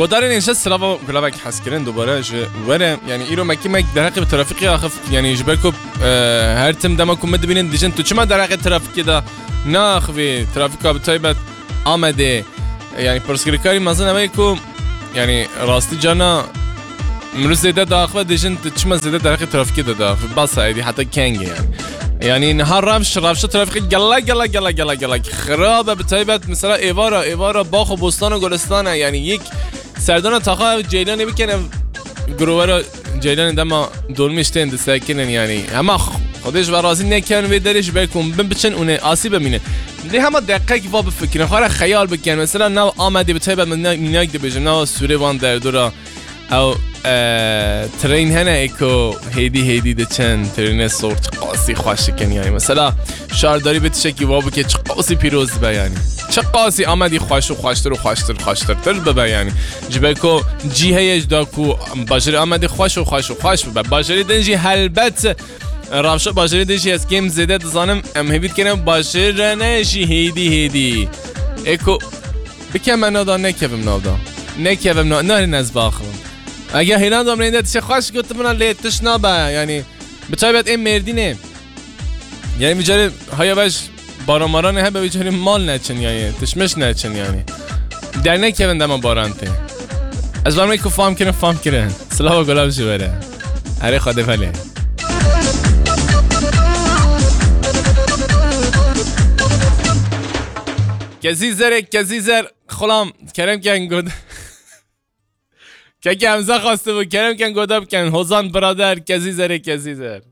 گودار نشه سراغ گلابک حس کردن دوباره وره یعنی ایرو مکی درق به ترافیکی آخف یعنی جبرکو هر تم دما کوم ببینن دیجن تو چما درق ترافیکی دا ناخوی ترافیکا به تایبت آمده یعنی پرسکریکاری مثلا میکو یعنی راستی جانا امروز زیاده داخل دیجن تو چما زیاده درق ترافیکی داخل بس ایدی حتی کنگه یعنی نهار رفش ترافیک گلا خرابه به تایبت مثلا ایوارا باغ و بستان و گلستانه یعنی یک سردان تاخا جیلانی بکنه گروه جیلانی دما دولمیشتن دستکنن یعنی اما خودش و رازی نکن و درش بکن بچن اونه آسیب ببینه نه همه دقیق و بفکرن خاله خیال بکن مثلا نو آمدی به تایبت من نیاگ بجم نو سوره وان در دورا او ترین هنه ایکو هیدی ده چند ترین صورت قاسی خوش کنی یعنی مثلا شارداری بتشه که وابو که چه قاسی پیروز بیانی چه قاسی آمدی خوشتر تر ببا یعنی جبه که جی هیج دا کو باجری آمدی خوش ببا باجری دنجی حلبت رافشه باجری دنجی از کم زیده دزانم امهبید کنم باجری رنشی هیدی ایکو بکم من نادا نکوم ناری نزباخم اگه هیلان دام رینده تشه خوش گفت من لیتش نابه یعنی بچای این مردینه یعنی بیچاره هایا باش باران نه به بیچاره مال نچن یعنی تشمش نچن یعنی در نکوین دم باران ته از برمی کو فهم کنن سلام گلاب جوره هر خاطر فله کزیزر خلام کرم کن گود که همزه خواسته بود کرم کن گوداب کن حوزان برادر کزیزر